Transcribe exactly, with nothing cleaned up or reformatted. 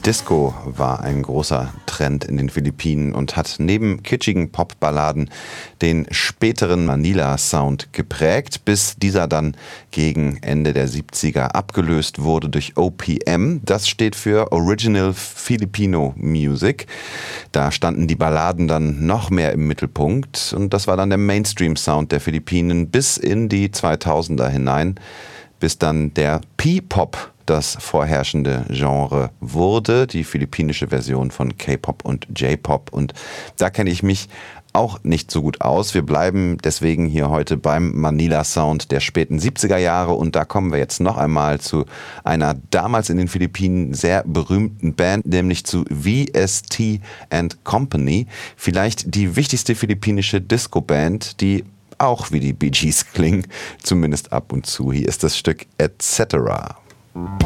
Disco war ein großer Trend in den Philippinen und hat neben kitschigen Popballaden den späteren Manila-Sound geprägt, bis dieser dann gegen Ende der siebziger abgelöst wurde durch O P M. Das steht für Original Filipino Music. Da standen die Balladen dann noch mehr im Mittelpunkt und das war dann der Mainstream-Sound der Philippinen bis in die zweitausender hinein, bis dann der P-Pop das vorherrschende Genre wurde, die philippinische Version von K-Pop und J-Pop. Und da kenne ich mich auch nicht so gut aus. Wir bleiben deswegen hier heute beim Manila-Sound der späten siebziger Jahre und da kommen wir jetzt noch einmal zu einer damals in den Philippinen sehr berühmten Band, nämlich zu V S T and Company. Vielleicht die wichtigste philippinische Disco-Band, die auch wie die Bee Gees klingen, zumindest ab und zu. Hier ist das Stück et cetera.